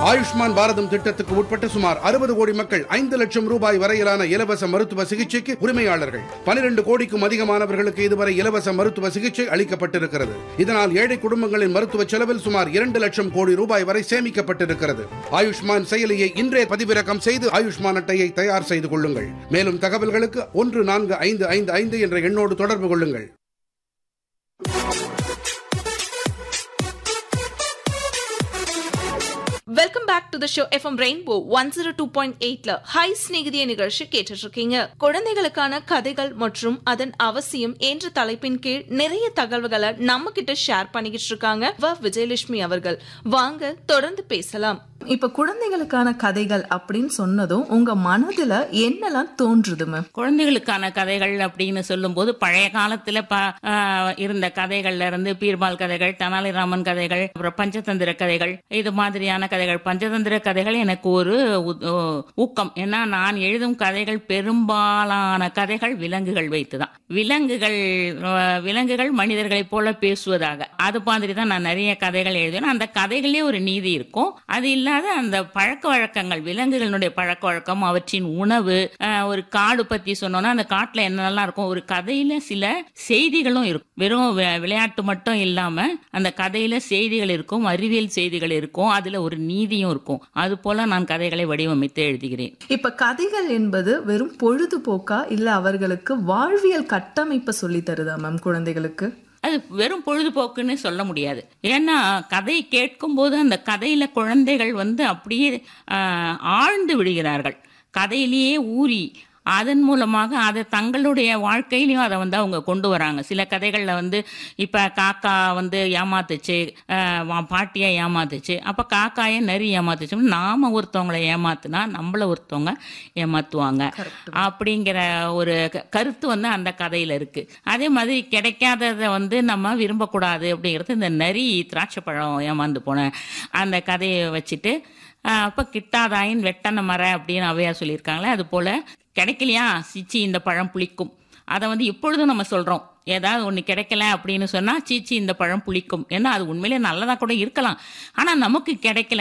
ஆயுஷ்மான் பாரதம் திட்டத்துக்கு உட்பட்ட சுமார் 60 கோடி மக்கள் 5 லட்சம் ரூபாய் வரையிலான இலவச மருத்துவ சிகிச்சைக்கு உரிமையாளர்கள். 12 கோடிக்கும் அதிகமானவர்களுக்கு இதுவரை இலவச மருத்துவ சிகிச்சை அளிக்கப்பட்டிருக்கிறது. இதனால் ஏழை குடும்பங்களின் மருத்துவ செலவில் சுமார் 2 லட்சம் கோடி ரூபாய் வரை சேமிக்கப்பட்டிருக்கிறது. ஆயுஷ்மான் செயலியை இன்றே பதிவிறக்கம் செய்து ஆயுஷ்மான் அட்டையை தயார் செய்து கொள்ளுங்கள். மேலும் தகவல்களுக்கு 14555 என்ற எண்ணோடு தொடர்பு கொள்ளுங்கள். Welcome back to the show. FM rainbow 102.8ல high ஸ்நேகிதிய நிகழ்ச்சி கேட்டுட்டு இருக்கீங்க. குழந்தைகளுக்கான கதைகள் மற்றும் அதன் அவசியம் என்ற தலைப்பின் கீழ் நிறைய தகவல்களை நம்ம கிட்ட ஷேர் பண்ணிக்கிட்டு இருக்காங்க விஜயலட்சுமி அவர்கள். வாங்க தொடர்ந்து பேசலாம். இப்ப குழந்தைகளுக்கான கதைகள் அப்படின்னு சொன்னதும் உங்க மனதுல என்னெல்லாம் தோன்றுது மேம்? குழந்தைகளுக்கான கதைகள் அப்படின்னு சொல்லும் போது பழைய காலத்துல இருந்த கதைகள்ல இருந்து பீர்பால் கதைகள், தெனாலிராமன் கதைகள், அப்புறம் பஞ்சதந்திர கதைகள், இது மாதிரியான கதைகள். பஞ்சதந்திர கதைகள் எனக்கு ஒரு ஊக்கம். ஏன்னா நான் எழுதும் கதைகள் பெரும்பாலான கதைகள் விலங்குகள் வைத்துதான். விலங்குகள் மனிதர்களை போல பேசுவதாக, அது மாதிரி தான் நான் நிறைய கதைகள் எழுதுவேன். அந்த கதைகளே ஒரு நீதி இருக்கும். அது இல்லாத அந்த பழக்க வழக்கங்கள், விலங்குகளுடைய பழக்க வழக்கம், அவற்றின் உணவு, ஒரு காடு பத்தி சொன்னோம்னா அந்த காட்டுல என்னெல்லாம் இருக்கும், ஒரு கதையில சில செய்திகளும் இருக்கும். வெறும் விளையாட்டு மட்டும் இல்லாம அந்த கதையில செய்திகள் இருக்கும், அறிவியல் செய்திகள் இருக்கும், அதுல ஒரு நீதியும் இருக்கும். அது போல நான் கதைகளை வடிவமைத்து எழுதுகிறேன். இப்ப கதைகள் என்பது வெறும் பொழுதுபோக்கா இல்ல அவர்களுக்கு வாழ்வியல் கட்டமைப்பை சொல்லி தருதா மேம் குழந்தைகளுக்கு? அது வெறும் பொழுதுபோக்குன்னு சொல்ல முடியாது. ஏன்னா கதை கேட்கும் போது அந்த கதையில குழந்தைகள் அப்படியே ஆழ்ந்து விடுகிறார்கள். கதையிலேயே ஊறி அதன் மூலமாக அதை தங்களுடைய வாழ்க்கையிலையும் அதை அவங்க கொண்டு வராங்க. சில கதைகள்ல இப்ப காக்கா ஏமாத்துச்சு, பாட்டியா ஏமாத்துச்சு, அப்ப காக்காய நரி ஏமாத்துச்சு. நாம ஒருத்தவங்களை ஏமாத்துனா நம்மள ஒருத்தவங்க ஏமாத்துவாங்க அப்படிங்கிற ஒரு கருத்து அந்த கதையில இருக்கு. அதே மாதிரி கிடைக்காததை நம்ம விரும்பக்கூடாது அப்படிங்கிறது இந்த நரி திராட்சை பழம் ஏமாந்து போன அந்த கதையை வச்சுட்டு அப்ப கிட்டாதாயின் வெட்டன மர அப்படின்னு அவையார் சொல்லியிருக்காங்களே, அது போல கிடைக்கலையா சீச்சி இந்த பழம் புளிக்கும். அதை இப்பொழுதும் நம்ம சொல்றோம். ஏதாவது ஒண்ணு கிடைக்கல அப்படின்னு சொன்னா சீச்சி இந்த பழம் புளிக்கும். ஏன்னா அது உண்மையிலே நல்லதா கூட இருக்கலாம். ஆனா நமக்கு கிடைக்கல